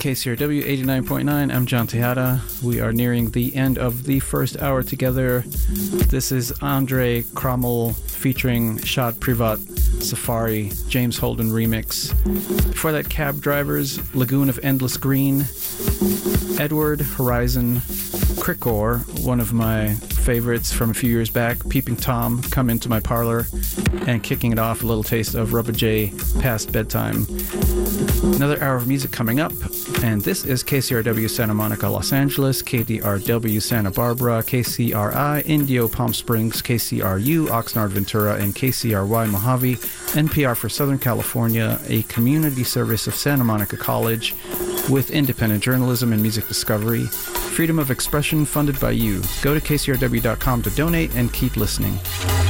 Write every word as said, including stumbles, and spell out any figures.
K C R W eighty-nine point nine. I'm John Tejada. We are nearing the end of the first hour together. This is Andre Krommel featuring Shad Privat Safari, James Holden remix. Before that, Cab Drivers, Lagoon of Endless Green, Edward, Horizon, Crickor, one of my favorites from a few years back, Peeping Tom, Come Into My Parlor, and kicking it off, a little taste of Rubba J, Past Bedtime. Another hour of music coming up, and this is K C R W Santa Monica, Los Angeles, K D R W Santa Barbara, K C R I Indio Palm Springs, K C R U Oxnard Ventura, and K C R Y Mojave, N P R for Southern California, a community service of Santa Monica College with independent journalism and music discovery. Freedom of expression funded by you. Go to K C R W dot com to donate and keep listening.